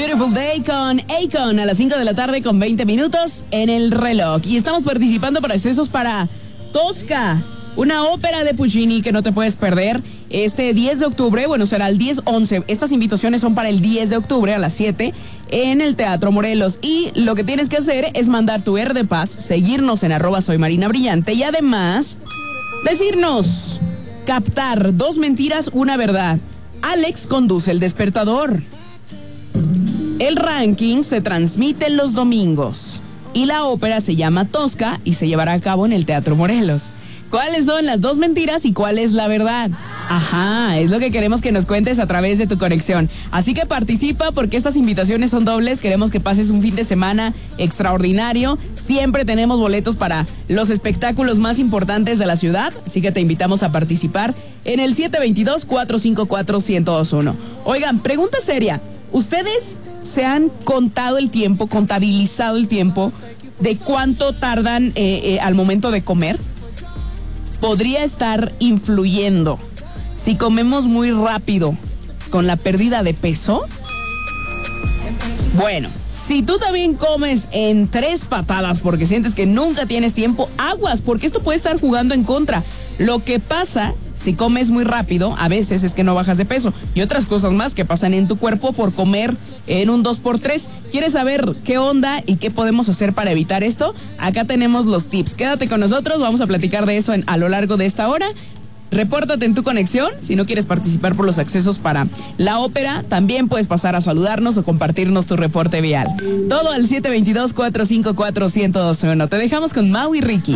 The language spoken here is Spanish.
Beautiful Day con Akon a las 5 de la tarde con 20 minutos en el reloj. Y estamos participando por accesos para Tosca, una ópera de Puccini que no te puedes perder este 10 de octubre. Bueno, será el 10-11. Estas invitaciones son para el 10 de octubre a las 7 en el Teatro Morelos. Y lo que tienes que hacer es mandar tu R de paz, seguirnos en @soymarinabrillante y además decirnos, captar 2 mentiras, una verdad. Alex conduce El Despertador. El ranking se transmite los domingos y la ópera se llama Tosca y se llevará a cabo en el Teatro Morelos. ¿Cuáles son las 2 mentiras y cuál es la verdad? Ajá, es lo que queremos que nos cuentes a través de tu conexión. Así que participa porque estas invitaciones son dobles. Queremos que pases un fin de semana extraordinario. Siempre tenemos boletos para los espectáculos más importantes de la ciudad. Así que te invitamos a participar en el 722-454-1021. Oigan, pregunta seria. ¿Ustedes se han contado el tiempo, contabilizado el tiempo de cuánto tardan al momento de comer? ¿Podría estar influyendo si comemos muy rápido con la pérdida de peso? Bueno, si tú también comes en 3 patadas porque sientes que nunca tienes tiempo, aguas, porque esto puede estar jugando en contra. Lo que pasa si comes muy rápido a veces es que no bajas de peso y otras cosas más que pasan en tu cuerpo por comer en un 2x3. ¿Quieres saber qué onda y qué podemos hacer para evitar esto? Acá tenemos los tips. Quédate con nosotros, vamos a platicar de eso a lo largo de esta hora. Repórtate en tu conexión. Si no quieres participar por los accesos para la ópera, también puedes pasar a saludarnos o compartirnos tu reporte vial. Todo al 722-454-1021. Te dejamos con Mau y Ricky.